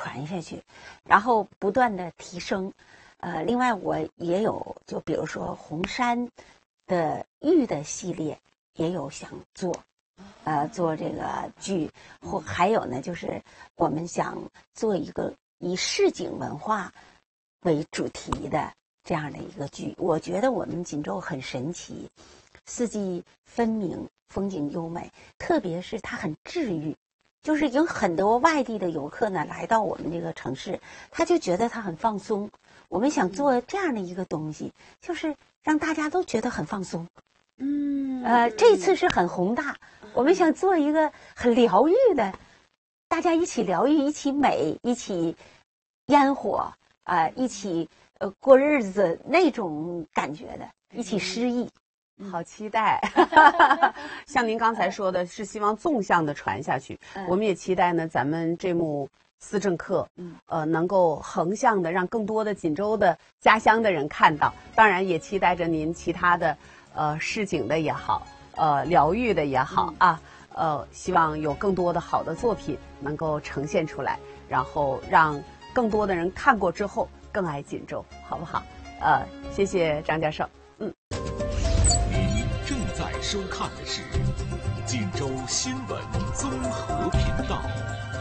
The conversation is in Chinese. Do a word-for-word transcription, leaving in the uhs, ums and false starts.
传下去，然后不断的提升。呃，另外我也有，就比如说红山的玉的系列也有想做，呃，做这个剧，或还有呢，就是我们想做一个以市井文化为主题的这样的一个剧。我觉得我们锦州很神奇，四季分明，风景优美，特别是它很治愈。就是有很多外地的游客呢来到我们这个城市，他就觉得他很放松。我们想做这样的一个东西，就是让大家都觉得很放松。 嗯， 呃，这次是很宏大，我们想做一个很疗愈的，大家一起疗愈，一起美，一起烟火啊、呃，一起呃过日子那种感觉的，一起诗意。 好期待！像您刚才说的，是希望纵向的传下去。 嗯、 我们也期待呢，咱们这幕思政课， 嗯， 呃，能够横向的让更多的锦州的家乡的人看到。当然，也期待着您其他的，呃，市井的也好，呃，疗愈的也好、嗯、啊，呃，希望有更多的好的作品能够呈现出来，然后让更多的人看过之后更爱锦州，好不好？呃，谢谢张教授。嗯。 您正在收看的是锦州新闻综合频道。